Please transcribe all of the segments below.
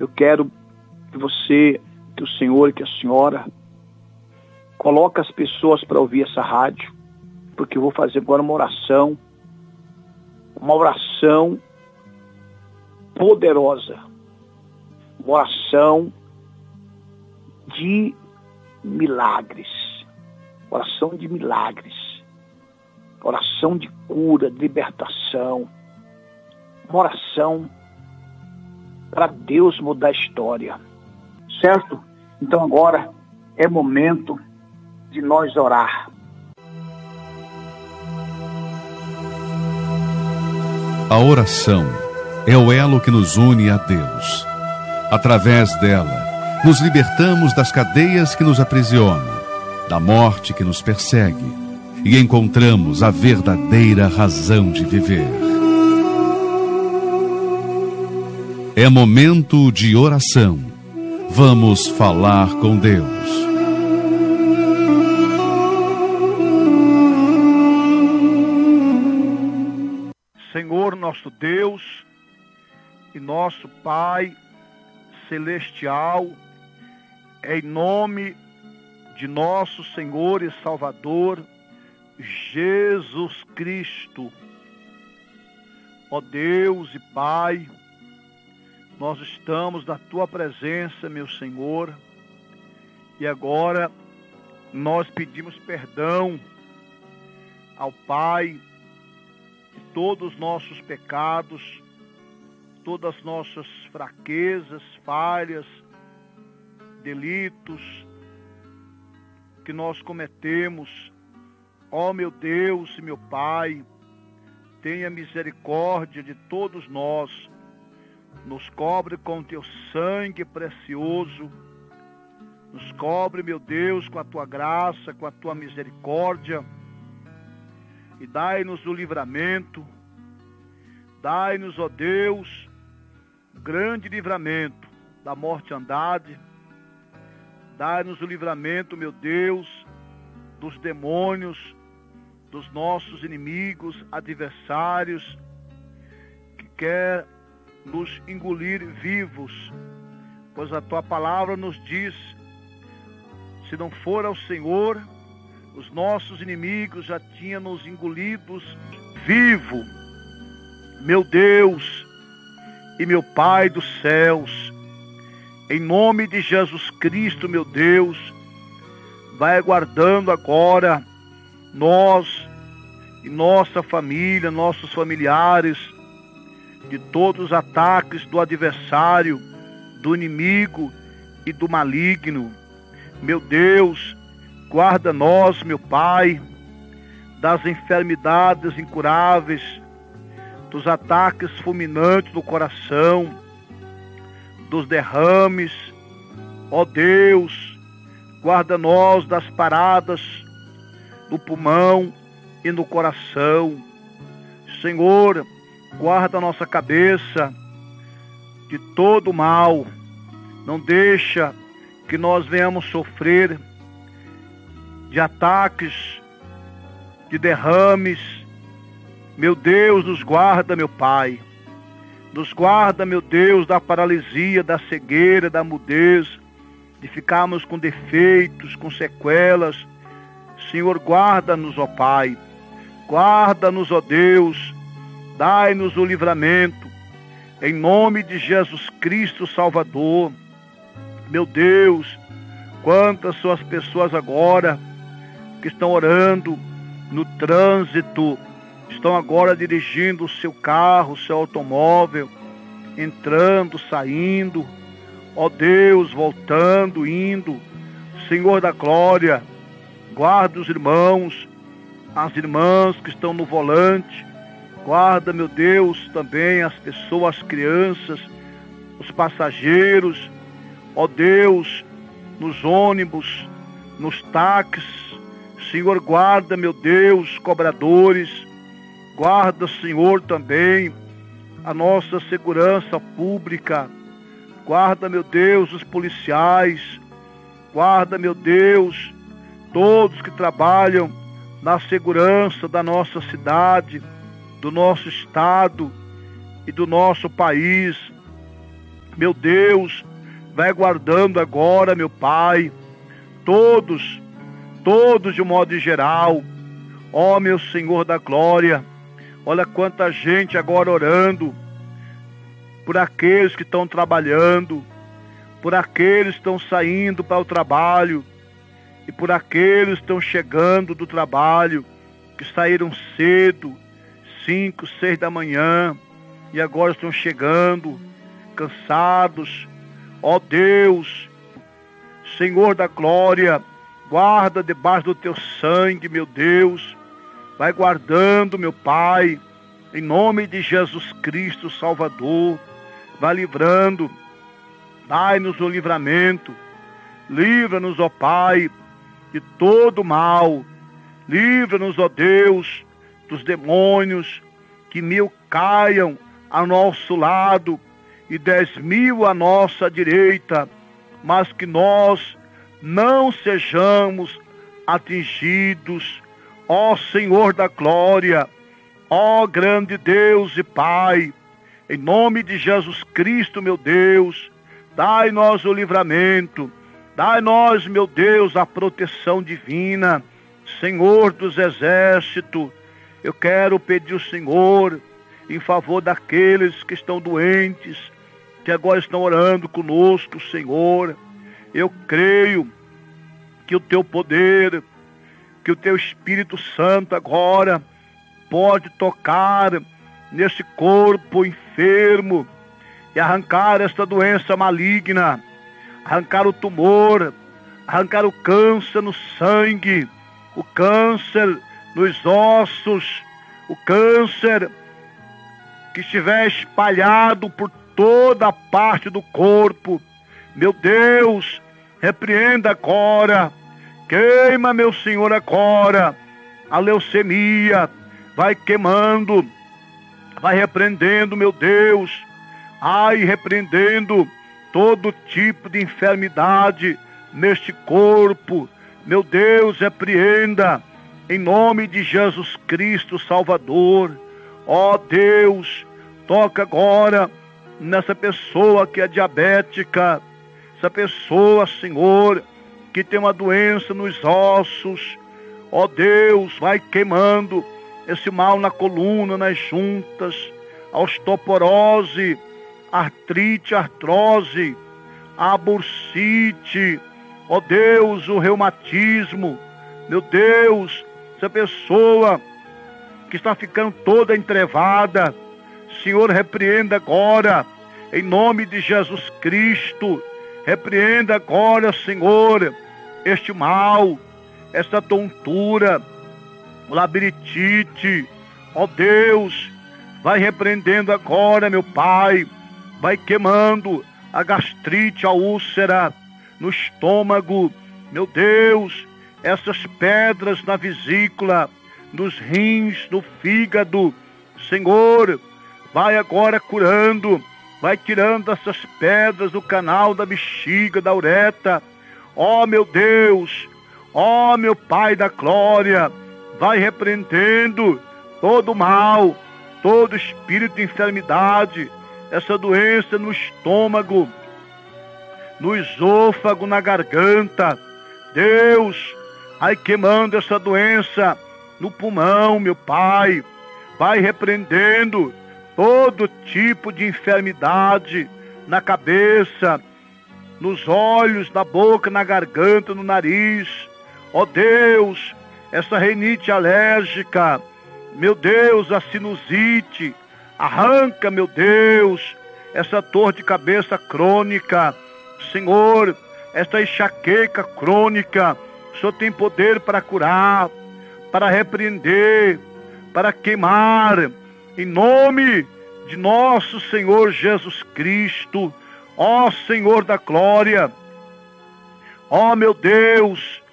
Eu quero que você, que o senhor e que a senhora coloque as pessoas para ouvir essa rádio, porque eu vou fazer agora uma oração poderosa, uma oração de milagres, oração de milagres, oração de cura, de libertação, uma oração para Deus mudar a história, certo? Então agora é momento de nós orar. A oração é o elo que nos une a Deus. Através dela, nos libertamos das cadeias que nos aprisionam, da morte que nos persegue, e encontramos a verdadeira razão de viver. É momento de oração. Vamos falar com Deus. Senhor nosso Deus e nosso Pai celestial, em nome de nosso Senhor e Salvador, Jesus Cristo. Ó Deus e Pai, nós estamos na Tua presença, meu Senhor, e agora nós pedimos perdão ao Pai de todos os nossos pecados, todas as nossas fraquezas, falhas, delitos que nós cometemos. Ó meu Deus e meu Pai, tenha misericórdia de todos nós, nos cobre com Teu sangue precioso, nos cobre, meu Deus, com a Tua graça, com a Tua misericórdia, e dai-nos o livramento, dai-nos, ó Deus, grande livramento da mortandade, dai-nos o livramento, meu Deus, dos demônios, dos nossos inimigos, adversários, que quer nos engolir vivos, pois a Tua palavra nos diz, se não for ao Senhor, os nossos inimigos já tinham nos engolidos vivo. Meu Deus e meu Pai dos céus, em nome de Jesus Cristo, meu Deus, vai guardando agora nós e nossa família, nossos familiares, de todos os ataques do adversário, do inimigo e do maligno. Meu Deus, guarda nós, meu Pai, das enfermidades incuráveis, dos ataques fulminantes do coração, dos derrames. Ó Deus, guarda nós das paradas no pulmão e no coração. Senhor, guarda a nossa cabeça de todo mal. Não deixa que nós venhamos sofrer de ataques, de derrames. Meu Deus, nos guarda, meu Pai. Nos guarda, meu Deus, da paralisia, da cegueira, da mudez, de ficarmos com defeitos, com sequelas. Senhor, guarda-nos, ó Pai. Guarda-nos, ó Deus. Dai-nos o livramento. Em nome de Jesus Cristo, Salvador. Meu Deus, quantas são as pessoas agora que estão orando no trânsito, estão agora dirigindo o seu carro, o seu automóvel, entrando, saindo, ó Deus, voltando, indo. Senhor da glória, guarda os irmãos, as irmãs que estão no volante, guarda, meu Deus, também as pessoas, as crianças, os passageiros, ó Deus, nos ônibus, nos táxis. Senhor, guarda, meu Deus, cobradores, guarda, Senhor, também a nossa segurança pública, guarda, meu Deus, os policiais, guarda, meu Deus, todos que trabalham na segurança da nossa cidade, do nosso estado e do nosso país. Meu Deus, vai guardando agora, meu Pai, todos de um modo geral. Ó, meu Senhor da glória, olha quanta gente agora orando por aqueles que estão trabalhando, por aqueles que estão saindo para o trabalho e por aqueles que estão chegando do trabalho, que saíram cedo, 5, 6 da manhã, e agora estão chegando cansados. Ó Deus, Senhor da glória, guarda debaixo do teu sangue, meu Deus. Vai guardando, meu Pai, em nome de Jesus Cristo, Salvador. Vai livrando, dai-nos o livramento. Livra-nos, ó Pai, de todo mal. Livra-nos, ó Deus, dos demônios, que 1000 caiam ao nosso lado e 10.000 à nossa direita, mas que nós não sejamos atingidos. Ó Senhor da glória, ó grande Deus e Pai, em nome de Jesus Cristo, meu Deus, dai-nós o livramento, dai-nós, meu Deus, a proteção divina. Senhor dos exércitos, eu quero pedir ao Senhor em favor daqueles que estão doentes, que agora estão orando conosco, Senhor. Eu creio que o teu poder, que o teu Espírito Santo agora pode tocar nesse corpo enfermo e arrancar esta doença maligna, arrancar o tumor, arrancar o câncer no sangue, o câncer nos ossos, o câncer que estiver espalhado por toda a parte do corpo. Meu Deus, repreenda agora, queima, meu Senhor, agora a leucemia, vai queimando, vai repreendendo, meu Deus, repreendendo todo tipo de enfermidade neste corpo. Meu Deus, repreenda em nome de Jesus Cristo, Salvador. Ó Deus, toca agora nessa pessoa que é diabética, essa pessoa, Senhor, que tem uma doença nos ossos. Ó Deus, vai queimando esse mal na coluna, nas juntas, a osteoporose, artrite, artrose, a bursite, ó Deus, o reumatismo. Meu Deus, essa pessoa que está ficando toda entrevada, Senhor, repreenda agora, em nome de Jesus Cristo. Repreenda agora, Senhor, este mal, esta tontura, labirintite. Ó Deus, vai repreendendo agora, meu Pai, vai queimando a gastrite, a úlcera no estômago. Meu Deus, essas pedras na vesícula, nos rins, no fígado. Senhor, vai agora curando, vai tirando essas pedras do canal da bexiga, da uretra. Ó meu Deus, ó meu Pai da glória, vai repreendendo todo mal, todo espírito de enfermidade, essa doença no estômago, no esôfago, na garganta. Deus, vai queimando essa doença no pulmão, meu Pai. Vai repreendendo todo tipo de enfermidade na cabeça, nos olhos, na boca, na garganta, no nariz. Ó Deus, essa rinite alérgica, meu Deus, a sinusite, arranca, meu Deus, essa dor de cabeça crônica. Senhor, esta enxaqueca crônica, o Senhor tem poder para curar, para repreender, para queimar, em nome de nosso Senhor Jesus Cristo. Ó Senhor da glória, ó meu Deus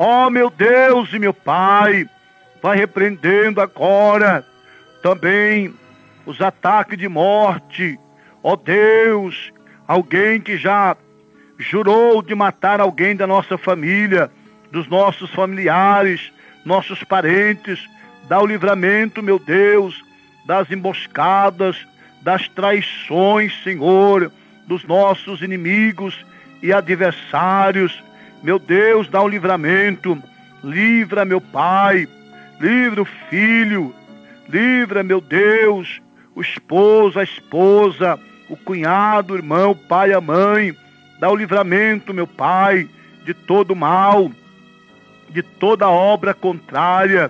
e meu Pai, vai repreendendo agora também os ataques de morte. Ó Deus, alguém que já jurou de matar alguém da nossa família, dos nossos familiares, nossos parentes, dá o livramento, meu Deus, das emboscadas, das traições, Senhor. dos nossos inimigos e adversários. Meu Deus, dá o livramento. Livra, meu Pai. Livra o filho. Livra, meu Deus, o esposo, a esposa, o cunhado, o irmão, o pai, a mãe. Dá o livramento, meu Pai, de todo mal, de toda obra contrária.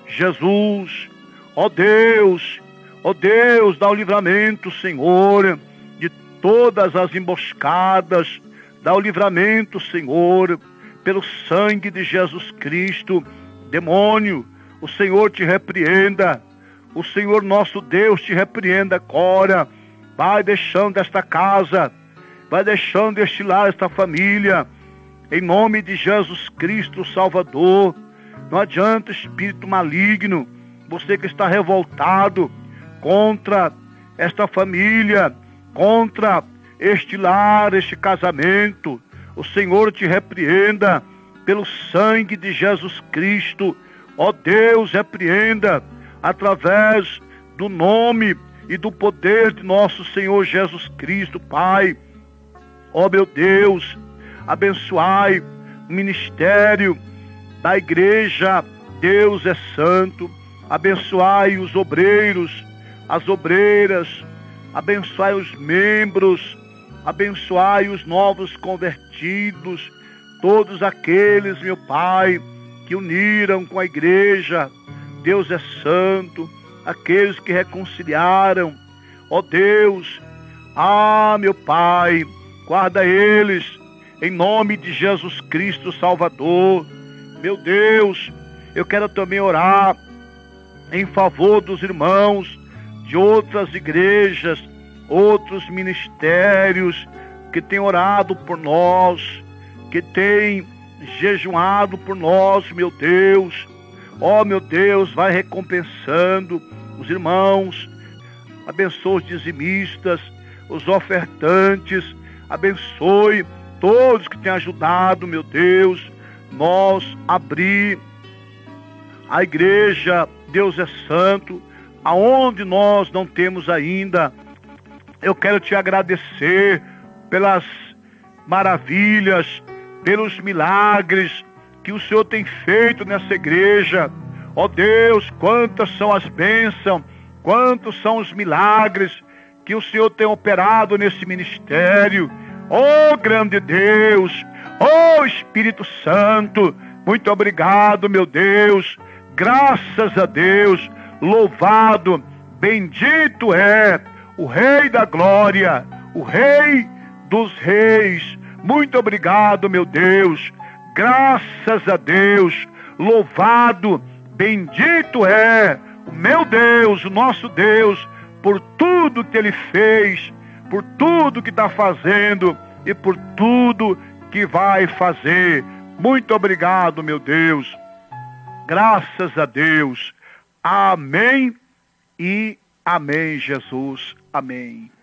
Jesus, ó Deus, dá o livramento, Senhor, de todas as emboscadas. Dá o livramento, Senhor, pelo sangue de Jesus Cristo. Demônio, o Senhor te repreenda. O Senhor nosso Deus te repreenda agora. Vai deixando esta casa, vai deixando este lar, esta família, em nome de Jesus Cristo, Salvador. Não adianta, espírito maligno, você que está revoltado contra esta família, contra este lar, este casamento. O Senhor te repreenda pelo sangue de Jesus Cristo. Ó Deus, repreenda através do nome e do poder de nosso Senhor Jesus Cristo, Pai. Ó meu Deus, abençoai o ministério da igreja. Deus é santo. Abençoai os obreiros, as obreiras, abençoai os membros, abençoai os novos convertidos, todos aqueles, meu Pai, que uniram com a igreja. Deus é santo. Aqueles que reconciliaram, ó Deus, meu Pai, guarda eles, em nome de Jesus Cristo, Salvador. Meu Deus, eu quero também orar em favor dos irmãos de outras igrejas, outros ministérios, que têm orado por nós, que têm jejuado por nós, meu Deus. Ó meu Deus, vai recompensando os irmãos, abençoe os dizimistas, os ofertantes, abençoe todos que têm ajudado, meu Deus, nós abrir a igreja. Deus é santo, aonde nós não temos ainda. Eu quero te agradecer pelas maravilhas, pelos milagres que o Senhor tem feito nessa igreja. Ó Deus, quantas são as bênçãos, quantos são os milagres que o Senhor tem operado nesse ministério. Ó grande Deus, ó Espírito Santo, muito obrigado, meu Deus. Graças a Deus, louvado, bendito é o Rei da Glória, o Rei dos Reis. Muito obrigado, meu Deus. Graças a Deus, louvado, bendito é o meu Deus, o nosso Deus, por tudo que Ele fez, por tudo que está fazendo e por tudo que vai fazer. Muito obrigado, meu Deus. Graças a Deus. Amém e amém, Jesus. Amém.